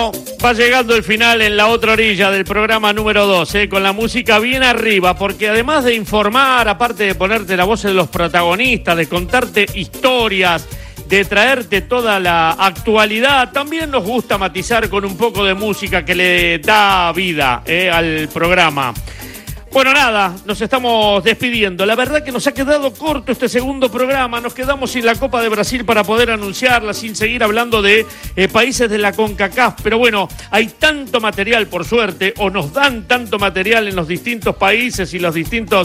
Va llegando el final en la otra orilla del programa número 2, con la música bien arriba, porque además de informar, aparte de ponerte la voz de los protagonistas, de contarte historias, de traerte toda la actualidad, también nos gusta matizar con un poco de música que le da vida al programa. Bueno, nada, nos estamos despidiendo. La verdad que nos ha quedado corto este segundo programa. Nos quedamos sin la Copa de Brasil para poder anunciarla, sin seguir hablando de países de la CONCACAF. Pero bueno, hay tanto material, por suerte, o nos dan tanto material en los distintos países y los distintos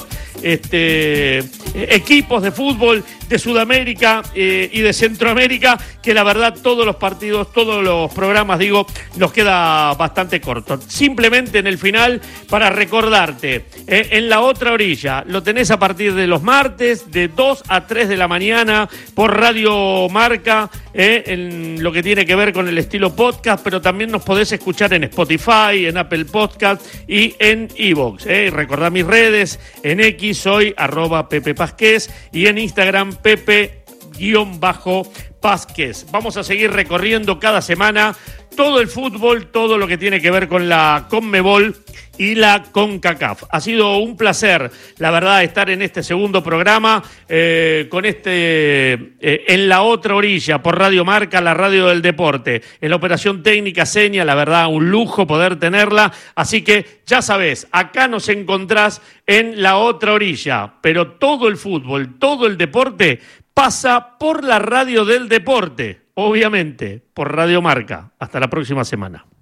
equipos de fútbol de Sudamérica y de Centroamérica, que la verdad todos los partidos, todos los programas, nos queda bastante corto. Simplemente en el final, para recordarte, en la otra orilla, lo tenés a partir de los martes, de 2 a 3 de la mañana, por Radio Marca, en lo que tiene que ver con el estilo podcast, pero también nos podés escuchar en Spotify, en Apple Podcast y en iVoox. Recordá mis redes, en X soy @PepePasquez y en Instagram Pepe_Pasquez. Vamos a seguir recorriendo cada semana todo el fútbol, todo lo que tiene que ver con la Conmebol y la CONCACAF. Ha sido un placer, la verdad, estar en este segundo programa, con en la otra orilla, por Radio Marca, la radio del deporte. En la operación técnica Seña, la verdad, un lujo poder tenerla. Así que, ya sabés, acá nos encontrás en la otra orilla. Pero todo el fútbol, todo el deporte pasa por la radio del deporte. Obviamente, por Radio Marca. Hasta la próxima semana.